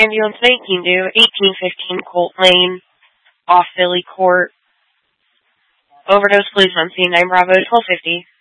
Ambulance 19 due, 1815 Colt Lane, off Philly Court. Overdose police on scene, 9 Bravo 1250.